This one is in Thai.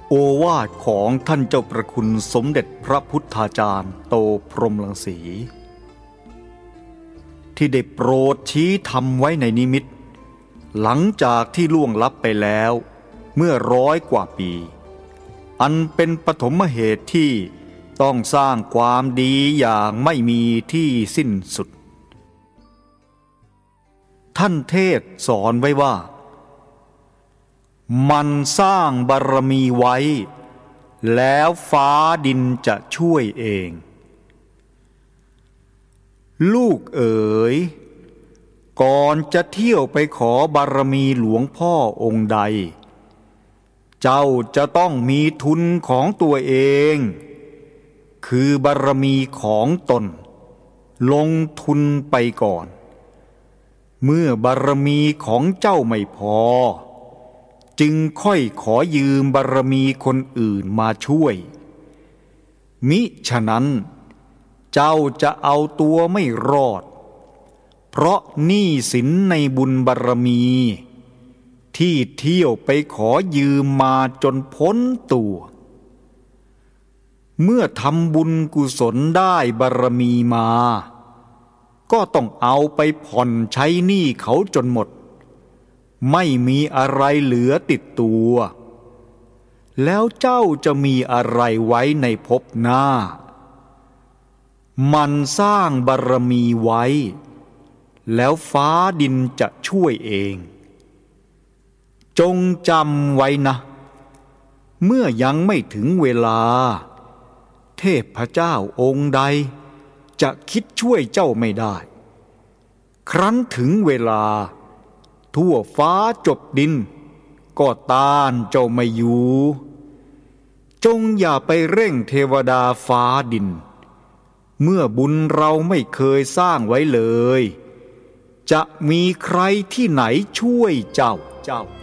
โอวาทของท่านเจ้าประคุณสมเด็จพระพุทธาจารย์โตพรหมรังสีที่ได้โปรดชี้ธรรมไว้ในนิมิตหลังจากที่ล่วงลับไปแล้วเมื่อ100 กว่าปีอันเป็นปฐมเหตุที่ต้องสร้างความดีอย่างไม่มีที่สิ้นสุดท่านเทศสอนไว้ว่ามันสร้างบารมีไว้แล้วฟ้าดินจะช่วยเองลูกเอ๋ยก่อนจะเที่ยวไปขอบารมีหลวงพ่อองค์ใดเจ้าจะต้องมีทุนของตัวเองคือบารมีของตนลงทุนไปก่อนเมื่อบารมีของเจ้าไม่พอจึงค่อยขอยืมบารมีคนอื่นมาช่วยมิฉะนั้นเจ้าจะเอาตัวไม่รอดเพราะหนี้สินในบุญบารมีที่เที่ยวไปขอยืมมาจนพ้นตัวเมื่อทำบุญกุศลได้บารมีมาก็ต้องเอาไปผ่อนใช้หนี้เขาจนหมดไม่มีอะไรเหลือติดตัวแล้วเจ้าจะมีอะไรไว้ในภพหน้ามันสร้างบารมีไว้แล้วฟ้าดินจะช่วยเองจงจำไว้นะเมื่อยังไม่ถึงเวลาเทพเจ้าองค์ใดจะคิดช่วยเจ้าไม่ได้ครั้นถึงเวลาทั่วฟ้าจบดินก็ต้านเจ้าไม่อยู่จงอย่าไปเร่งเทวดาฟ้าดินเมื่อบุญเราไม่เคยสร้างไว้เลยจะมีใครที่ไหนช่วยเจ้า